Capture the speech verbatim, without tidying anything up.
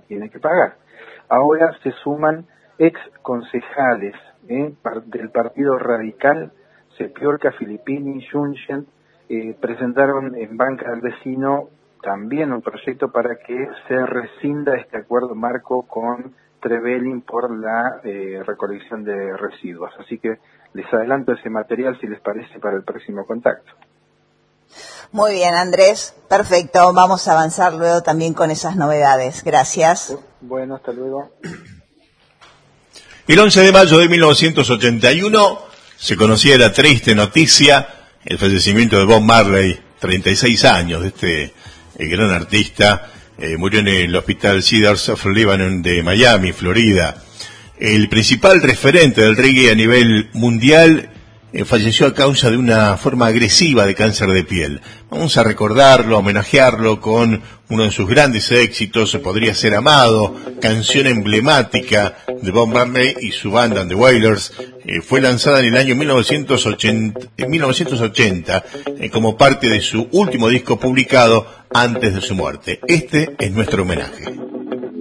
tiene que pagar. Ahora se suman ex concejales ¿eh? del Partido Radical, Sepiorca, Filippini, Junchen, eh, presentaron en Banca del Vecino también un proyecto para que se rescinda este acuerdo marco con Trevelin por la eh, recolección de residuos. Así que les adelanto ese material, si les parece, para el próximo contacto. Muy bien, Andrés, perfecto. Vamos a avanzar luego también con esas novedades. Gracias. Bueno, hasta luego. El once de mayo de mil novecientos ochenta y uno se conocía la triste noticia, el fallecimiento de Bob Marley, treinta y seis años, de este el gran artista. Eh, murió en el Hospital Cedars of Lebanon de Miami, Florida. El principal referente del reggae a nivel mundial eh, falleció a causa de una forma agresiva de cáncer de piel. Vamos a recordarlo, a homenajearlo con uno de sus grandes éxitos, Podría Ser Amado, canción emblemática de Bob Marley y su banda The Wailers. Eh, fue lanzada en el año mil novecientos ochenta, en mil novecientos ochenta eh, como parte de su último disco publicado antes de su muerte. Este es nuestro homenaje.